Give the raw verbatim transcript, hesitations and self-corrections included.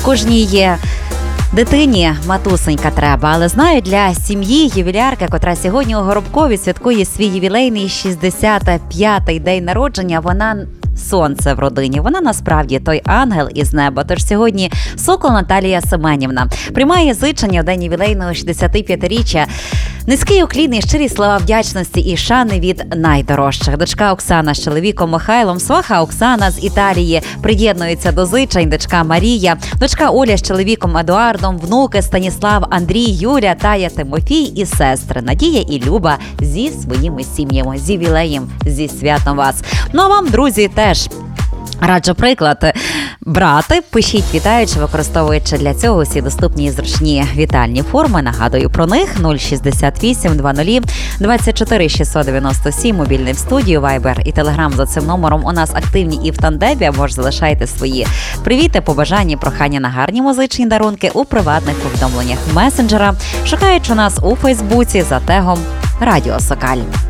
Кожній є дитині матусенька треба, але знаю, для сім'ї ювілярка, котра сьогодні у Горобкові святкує свій ювілейний шістдесят п'ятий день народження, вона сонце в родині. Вона насправді той ангел із неба. Тож сьогодні Сокол Наталія Семенівна приймає зичення у день ювілейного шістдесятип'ятиріччя. Низький уклін і щирі слова вдячності і шани від найдорожчих. Дочка Оксана з чоловіком Михайлом, сваха Оксана з Італії приєднується до зичень, дочка Марія, дочка Оля з чоловіком Едуардом, внуки Станіслав, Андрій, Юля, Тая, Тимофій і сестри Надія і Люба зі своїми сім'ями, з ювілеєм, зі святом вас. Ну а вам, друзі, теж раджу приклад брати. Пишіть вітаючи, використовуючи для цього всі доступні і зручні вітальні форми. Нагадую про них: нуль шістдесят вісім двадцять двадцять чотири шістсот дев'яносто сім, мобільний в студію, Viber і Telegram за цим номером у нас активні і в тандемі, або ж залишайте свої привіти, побажання, прохання на гарні музичні дарунки у приватних повідомленнях месенджера, шукаючи нас у Фейсбуці за тегом Радіо Сокаль.